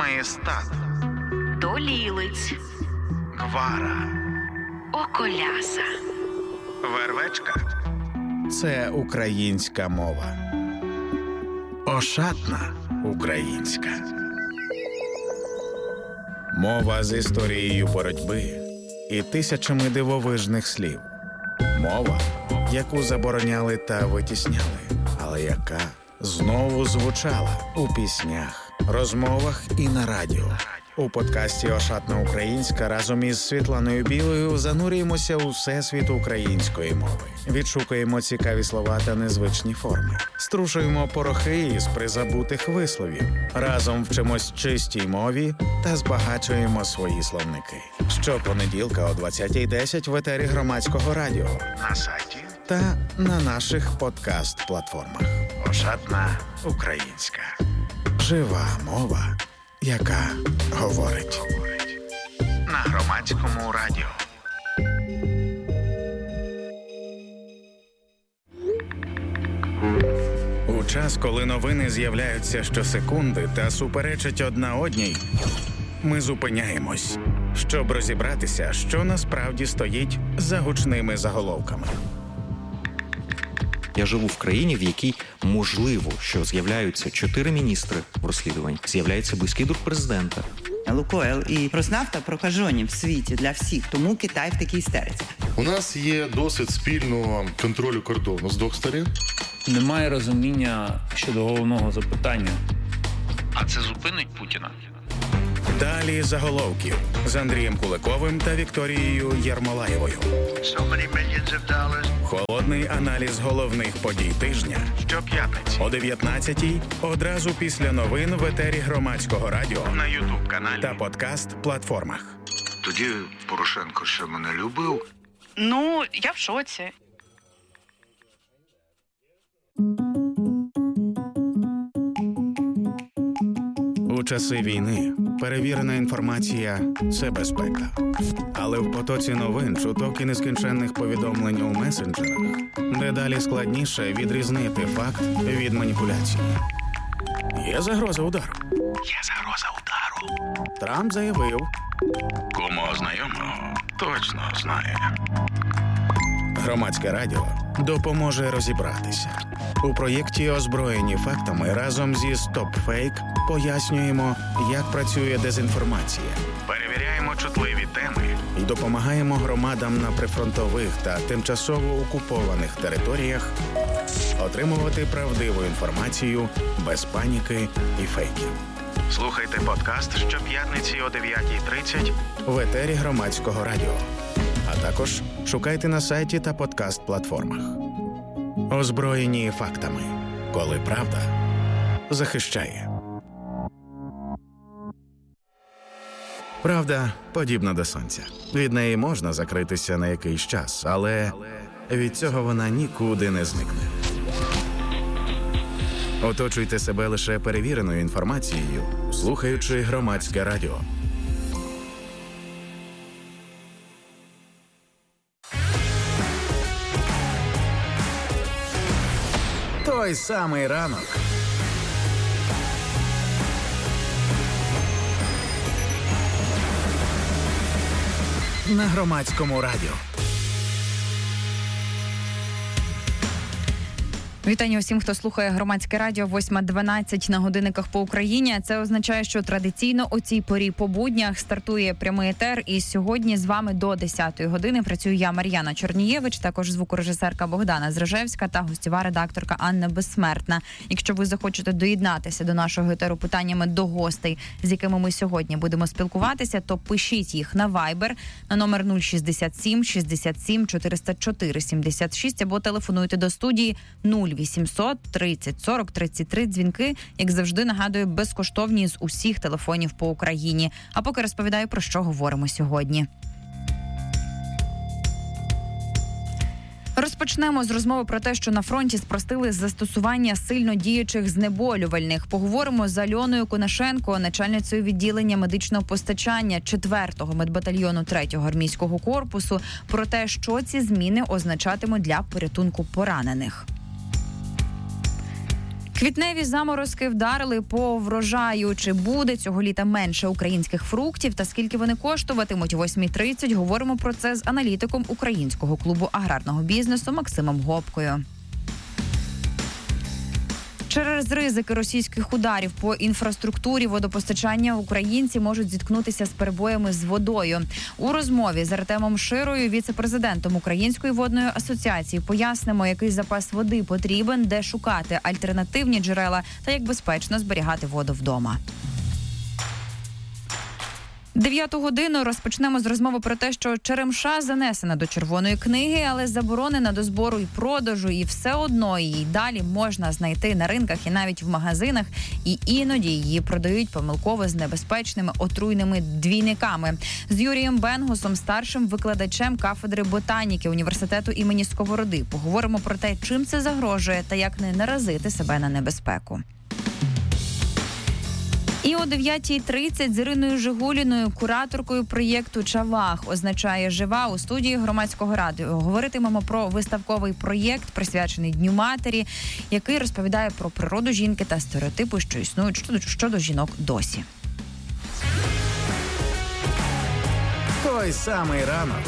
Маєстат, Долілиць, Гвара, Околяса, Вервечка. Це українська мова. Ошатна українська. Мова з історією боротьби і тисячами дивовижних слів. Мова, яку забороняли та витісняли, але яка знову звучала у піснях, розмовах і на радіо. У подкасті «Ошатна українська» разом із Світланою Білою занурюємося у всесвіт української мови. Відшукуємо цікаві слова та незвичні форми. Струшуємо порохи із призабутих висловів. Разом вчимось чистій мові та збагачуємо свої словники. Щопонеділка о 20:10 в етері Громадського радіо. На сайті Та на наших подкаст-платформах. «Ошатна українська». Жива мова, яка говорить. На Громадському радіо. У час, коли новини з'являються щосекунди та суперечать одна одній, ми зупиняємось, щоб розібратися, що насправді стоїть за гучними заголовками. Я живу в країні, в якій можливо, що з'являються 4 міністри розслідувань, з'являється близький друг президента. Лукойл і Роснафта прокажені в світі для всіх, тому Китай в такій істериці. У нас є досвід спільного контролю кордону з двох сторін. Немає розуміння щодо головного запитання. А це зупинить Путіна? Далі заголовків з Андрієм Куликовим та Вікторією Єрмолаєвою. Холодний аналіз головних подій тижня. Щоп'ятниці О 19:00 одразу після новин в етері Громадського радіо на Ютуб-каналі та подкаст-платформах. Тоді Порошенко ще мене любив. Ну, я в шоці. У часи війни перевірена інформація – це безпека. Але в потоці новин, чуток і нескінченних повідомлень у месенджерах дедалі складніше відрізнити факт від маніпуляції. Є загроза удару. Трамп заявив. Кому знайомого точно знає. Громадське радіо допоможе розібратися. У проєкті «Озброєні фактами» разом зі «Стоп-фейк» пояснюємо, як працює дезінформація. Перевіряємо чутливі теми І допомагаємо громадам на прифронтових та тимчасово окупованих територіях отримувати правдиву інформацію без паніки і фейків. Слухайте подкаст щоп'ятниці о 9:30 В етері Громадського радіо. А також шукайте на сайті та подкаст-платформах. Озброєні фактами. Коли правда захищає. Правда подібна до сонця. Від неї можна закритися на якийсь час, але від цього вона нікуди не зникне. Оточуйте себе лише перевіреною інформацією, слухаючи Громадське радіо. Той самий ранок. На Громадському радіо. Вітання усім, хто слухає Громадське радіо. 8:12 на годинниках по Україні. Це означає, що традиційно о цій порі по буднях стартує прямий етер. І сьогодні з вами до 10-ї години працюю я, Мар'яна Чорнієвич, також звукорежисерка Богдана Зражевська та гостєва редакторка Анна Безсмертна. Якщо ви захочете доєднатися до нашого етеру питаннями до гостей, з якими ми сьогодні будемо спілкуватися, то пишіть їх на Viber на номер 067 67 404 76 або телефонуйте до студії 0800 30 40 33. Дзвінки, як завжди, нагадую, безкоштовні з усіх телефонів по Україні. А поки розповідаю, про що говоримо сьогодні. Розпочнемо з розмови про те, що на фронті спростили застосування сильно діючих знеболювальних. Поговоримо з Альоною Конашенко, начальницею відділення медичного постачання 4-го медбатальйону 3-го армійського корпусу, про те, що ці зміни означатимуть для порятунку поранених. Квітневі заморозки вдарили по врожаю. Чи буде цього літа менше українських фруктів та скільки вони коштуватимуть? О 8:30 говоримо про це з аналітиком Українського клубу аграрного бізнесу Максимом Гопкою. Через ризики російських ударів по інфраструктурі водопостачання українці можуть зіткнутися з перебоями з водою. У розмові з Артемом Широю, віце-президентом Української водної асоціації, пояснимо, який запас води потрібен, де шукати альтернативні джерела та як безпечно зберігати воду вдома. 9 годину розпочнемо з розмови про те, що Черемша занесена до Червоної книги, але заборонена до збору і продажу, і все одно її далі можна знайти на ринках і навіть в магазинах, і іноді її продають помилково з небезпечними отруйними двійниками. З Юрієм Бенгусом, старшим викладачем кафедри ботаніки університету імені Сковороди, поговоримо про те, чим це загрожує та як не наразити себе на небезпеку. І о 9:30 з Іриною Жигуліною, кураторкою проєкту «Чавах» означає жива у студії Громадського радіо. Говоритимемо про виставковий проєкт, присвячений Дню матері, який розповідає про природу жінки та стереотипи, що існують щодо жінок досі. Той самий ранок.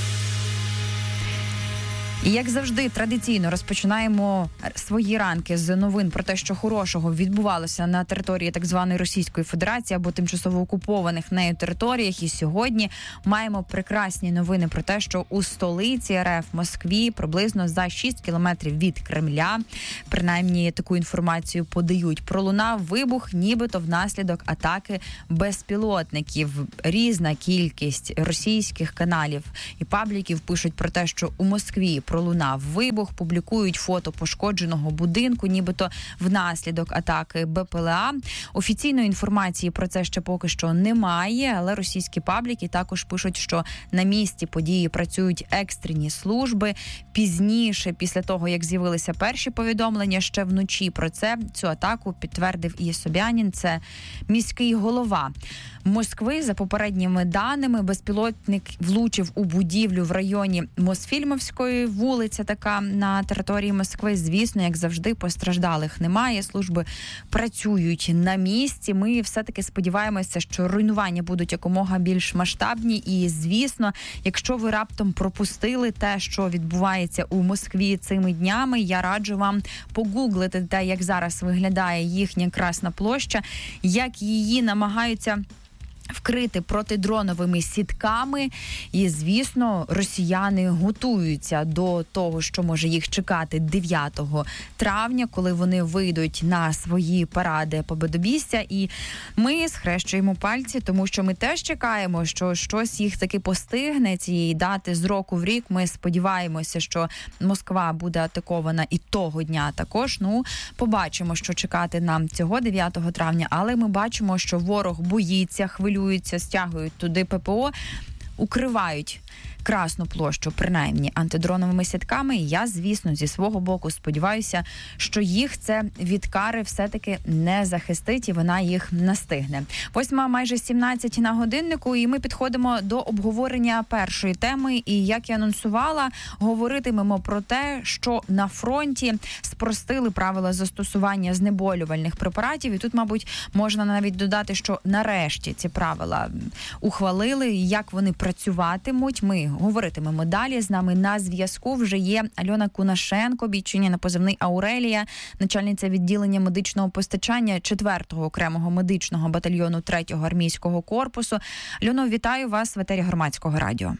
І, як завжди, традиційно розпочинаємо свої ранки з новин про те, що хорошого відбувалося на території так званої Російської Федерації або тимчасово окупованих нею територіях. І сьогодні маємо прекрасні новини про те, що у столиці РФ Москві, приблизно за 6 кілометрів від Кремля, принаймні таку інформацію подають, пролунав вибух, нібито внаслідок атаки безпілотників. Різна кількість російських каналів і пабліків пишуть про те, що у Москві пролунав вибух, публікують фото пошкодженого будинку, нібито внаслідок атаки БПЛА. Офіційної інформації про це ще поки що немає, але російські пабліки також пишуть, що на місці події працюють екстрені служби. Пізніше, після того, як з'явилися перші повідомлення, ще вночі про це, цю атаку підтвердив і Собянін, це міський голова Москви. За попередніми даними, безпілотник влучив у будівлю в районі Мосфільмовської, вулиця така на території Москви. Звісно, як завжди, постраждалих немає, служби працюють на місці. Ми все-таки сподіваємося, що руйнування будуть якомога більш масштабні. І, звісно, якщо ви раптом пропустили те, що відбувається у Москві цими днями, я раджу вам погуглити те, як зараз виглядає їхня Красна площа, як її намагаються вкрити протидроновими сітками. І, звісно, росіяни готуються до того, що може їх чекати 9 травня, коли вони вийдуть на свої паради Побєдобєсія. І ми схрещуємо пальці, тому що ми теж чекаємо, що щось їх таки постигне цієї дати з року в рік. Ми сподіваємося, що Москва буде атакована і того дня також. Побачимо, що чекати нам цього 9 травня. Але ми бачимо, що ворог боїться, хвилюється, стягують туди ППО, укривають Красну площу, принаймні, антидроновими сітками. І я, звісно, зі свого боку сподіваюся, що їх це від кари все-таки не захистить і вона їх настигне. 8:00 майже 17 на годиннику, і ми підходимо до обговорення першої теми. І, як я анонсувала, говоритимемо про те, що на фронті спростили правила застосування знеболювальних препаратів. І тут, мабуть, можна навіть додати, що нарешті ці правила ухвалили, і як вони працюватимуть. Ми говоритимемо далі. З нами на зв'язку вже є Альона Кунашенко, бійчиня на позивний Аурелія, начальниця відділення медичного постачання 4-го окремого медичного батальйону 3-го армійського корпусу. Альоно, вітаю вас в етері Громадського радіо.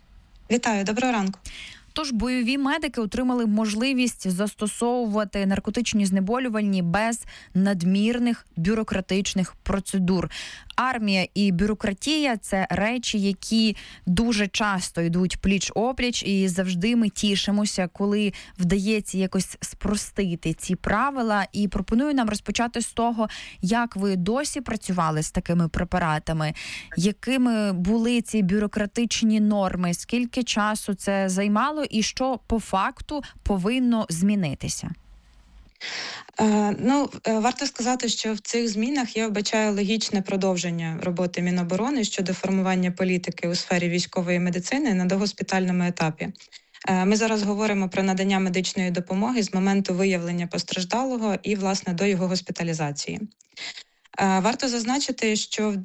Вітаю, доброго ранку. Тож бойові медики отримали можливість застосовувати наркотичні знеболювальні без надмірних бюрократичних процедур. Армія і бюрократія – це речі, які дуже часто йдуть пліч-опліч, і завжди ми тішимося, коли вдається якось спростити ці правила. І пропоную нам розпочати з того, як ви досі працювали з такими препаратами, якими були ці бюрократичні норми, скільки часу це займало і що по факту повинно змінитися? Варто сказати, що в цих змінах я вбачаю логічне продовження роботи Міноборони щодо формування політики у сфері військової медицини на догоспітальному етапі. Ми зараз говоримо про надання медичної допомоги з моменту виявлення постраждалого і, власне, до його госпіталізації. Варто зазначити, що в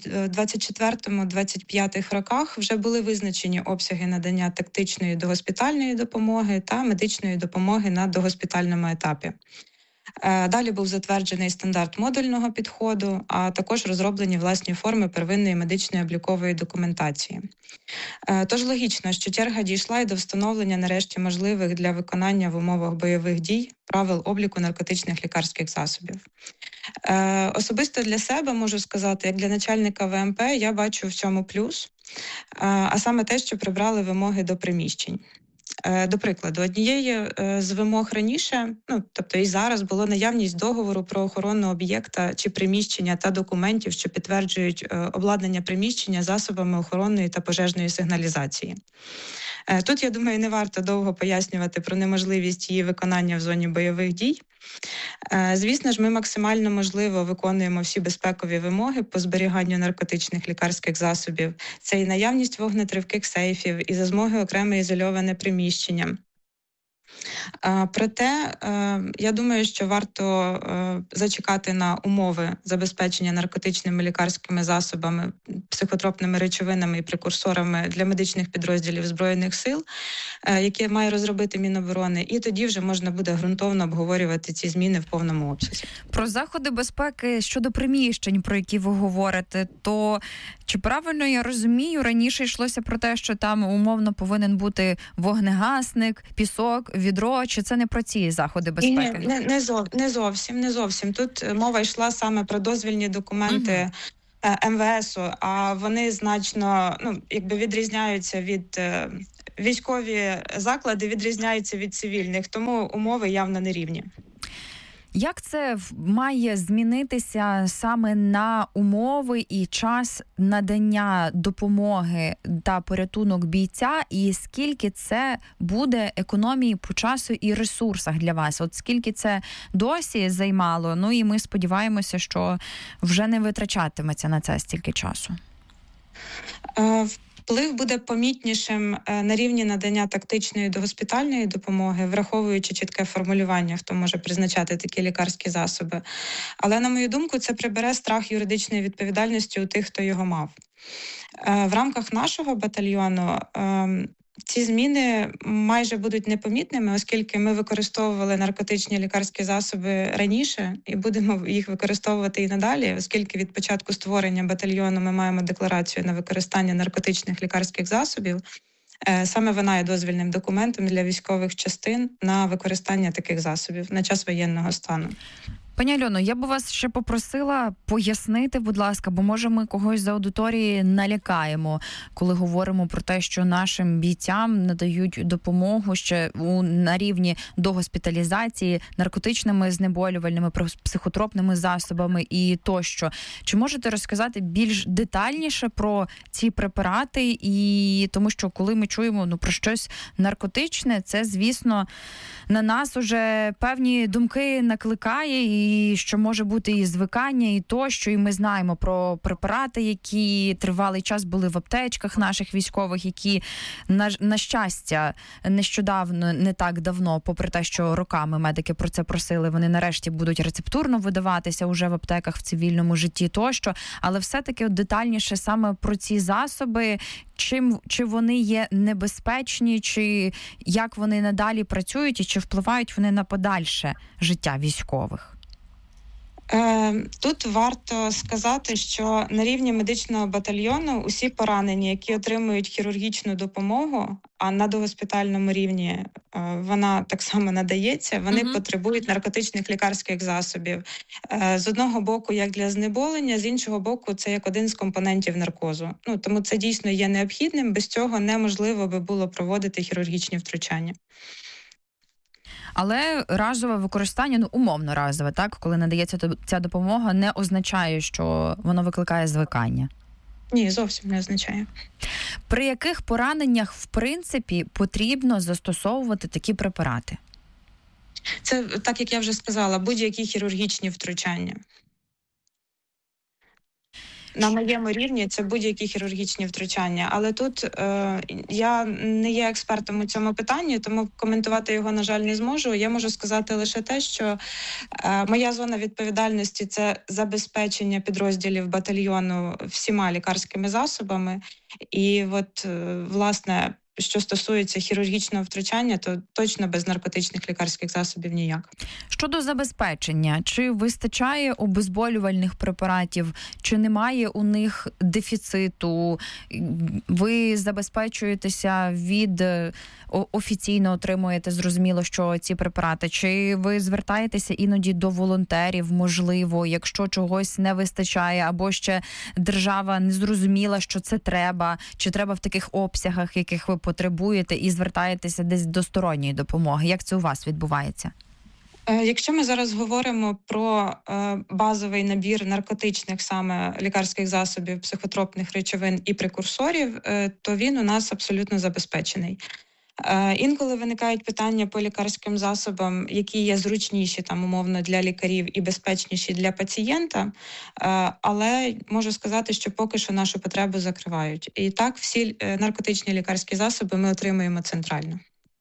24-25 роках вже були визначені обсяги надання тактичної догоспітальної допомоги та медичної допомоги на догоспітальному етапі. Далі був затверджений стандарт модульного підходу, а також розроблені власні форми первинної медичної облікової документації. Тож логічно, що черга дійшла і до встановлення нарешті можливих для виконання в умовах бойових дій правил обліку наркотичних лікарських засобів. Особисто для себе можу сказати, як для начальника ВМП, я бачу в цьому плюс, а саме те, що прибрали вимоги до приміщень. До прикладу, однією з вимог раніше, тобто і зараз, було наявність договору про охорону об'єкта чи приміщення та документів, що підтверджують обладнання приміщення засобами охоронної та пожежної сигналізації. Тут, я думаю, не варто довго пояснювати про неможливість її виконання в зоні бойових дій. Звісно ж, ми максимально можливо виконуємо всі безпекові вимоги по зберіганню наркотичних лікарських засобів. Це і наявність вогнетривких сейфів, і за змоги окреме ізольоване приміщення. Проте, я думаю, що варто зачекати на умови забезпечення наркотичними лікарськими засобами, психотропними речовинами і прекурсорами для медичних підрозділів Збройних сил, які має розробити Міноборони, і тоді вже можна буде ґрунтовно обговорювати ці зміни в повному обсязі. Про заходи безпеки щодо приміщень, про які ви говорите, то чи правильно я розумію, раніше йшлося про те, що там умовно повинен бути вогнегасник, пісок, відро, чи це не про ці заходи безпеки? Не зовсім. Тут мова йшла саме про дозвільні документи МВСу, а вони значно відрізняються від військові заклади, відрізняються від цивільних, тому умови явно не рівні. Як це має змінитися саме на умови і час надання допомоги та порятунок бійця, і скільки це буде економії по часу і ресурсах для вас? От скільки це досі займало, і ми сподіваємося, що вже не витрачатиметься на це стільки часу. Вплив буде помітнішим на рівні надання тактичної догоспітальної допомоги, враховуючи чітке формулювання, хто може призначати такі лікарські засоби. Але, на мою думку, це прибере страх юридичної відповідальності у тих, хто його мав. В рамках нашого батальйону ці зміни майже будуть непомітними, оскільки ми використовували наркотичні лікарські засоби раніше і будемо їх використовувати і надалі, оскільки від початку створення батальйону ми маємо декларацію на використання наркотичних лікарських засобів. Саме вона є дозвільним документом для військових частин на використання таких засобів на час воєнного стану. Пані Альоно, я б вас ще попросила пояснити, будь ласка, бо може ми когось з аудиторії налякаємо, коли говоримо про те, що нашим бійцям надають допомогу ще на рівні догоспіталізації наркотичними знеболювальними, психотропними засобами і тощо. Чи можете розказати більш детальніше про ці препарати? І тому що коли ми чуємо про щось наркотичне, це, звісно, на нас уже певні думки накликає, і що може бути і звикання, і тощо. І ми знаємо про препарати, які тривалий час були в аптечках наших військових, які, на щастя, нещодавно, не так давно, попри те, що роками медики про це просили, вони нарешті будуть рецептурно видаватися уже в аптеках в цивільному житті тощо. Але все-таки детальніше саме про ці засоби, чи вони є небезпечні, чи як вони надалі працюють, і чи впливають вони на подальше життя військових? Тут варто сказати, що на рівні медичного батальйону усі поранені, які отримують хірургічну допомогу, а на догоспітальному рівні вона так само надається, вони потребують наркотичних лікарських засобів. З одного боку, як для знеболення, з іншого боку, це як один з компонентів наркозу. Тому це дійсно є необхідним, без цього неможливо би було проводити хірургічні втручання. Але разове використання, умовно разове, так, коли надається ця допомога, не означає, що воно викликає звикання. Ні, зовсім не означає. При яких пораненнях, в принципі, потрібно застосовувати такі препарати? Це, так як я вже сказала, будь-які хірургічні втручання. на моєму рівні це будь-які хірургічні втручання. Але тут я не є експертом у цьому питанні, тому коментувати його, на жаль, не зможу. Я можу сказати лише те, що моя зона відповідальності – це забезпечення підрозділів батальйону всіма лікарськими засобами. І от, власне, що стосується хірургічного втручання, то точно без наркотичних лікарських засобів ніяк. Щодо забезпечення, чи вистачає обезболювальних препаратів, чи немає у них дефіциту? Ви забезпечуєтеся офіційно отримуєте, зрозуміло, що ці препарати? Чи ви звертаєтеся іноді до волонтерів, можливо, якщо чогось не вистачає, або ще держава не зрозуміла, що це треба, чи треба в таких обсягах, яких ви потребуєте, і звертаєтеся десь до сторонньої допомоги? Як це у вас відбувається? Якщо ми зараз говоримо про базовий набір наркотичних саме лікарських засобів, психотропних речовин і прекурсорів, то він у нас абсолютно забезпечений. Інколи виникають питання по лікарським засобам, які є зручніші там умовно для лікарів і безпечніші для пацієнта, але можу сказати, що поки що нашу потребу закривають. І так всі наркотичні лікарські засоби ми отримуємо центрально.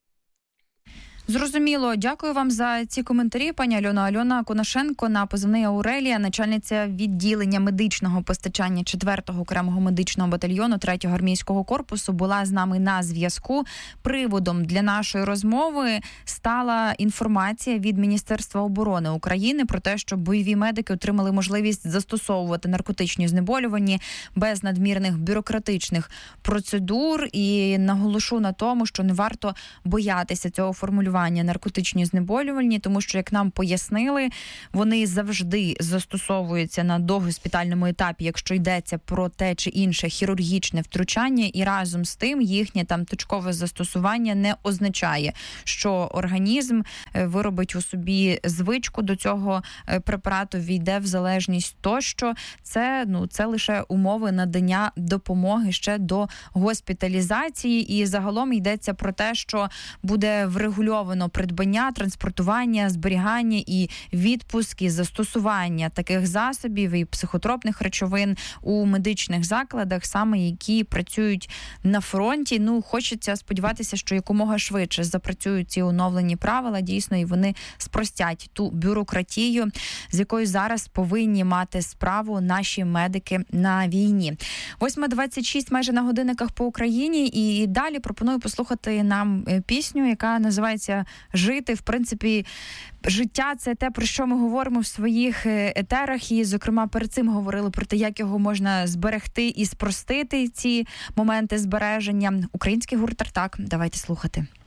Зрозуміло. Дякую вам за ці коментарі, пані Альона. Альона Конашенко, на позивний Аурелія, начальниця відділення медичного постачання 4-го окремого медичного батальйону 3-го армійського корпусу, була з нами на зв'язку. Приводом для нашої розмови стала інформація від Міністерства оборони України про те, що бойові медики отримали можливість застосовувати наркотичні знеболювання без надмірних бюрократичних процедур. І наголошу на тому, що не варто боятися цього формулювання наркотичні знеболювальні, тому що, як нам пояснили, вони завжди застосовуються на догоспітальному етапі, якщо йдеться про те чи інше хірургічне втручання, і разом з тим їхнє там точкове застосування не означає, що організм виробить у собі звичку до цього препарату, війде в залежність тощо. Це лише умови надання допомоги ще до госпіталізації, і загалом йдеться про те, що буде врегульовано придбання, транспортування, зберігання і відпуск, і застосування таких засобів і психотропних речовин у медичних закладах, саме які працюють на фронті. Хочеться сподіватися, що якомога швидше запрацюють ці оновлені правила, дійсно, і вони спростять ту бюрократію, з якою зараз повинні мати справу наші медики на війні. 8:26 майже на годинниках по Україні, і далі пропоную послухати нам пісню, яка називається «Жити». В принципі, життя – це те, про що ми говоримо в своїх етерах, і, зокрема, перед цим говорили про те, як його можна зберегти і спростити, ці моменти збереження. Український гурт «Тартак». Давайте слухати.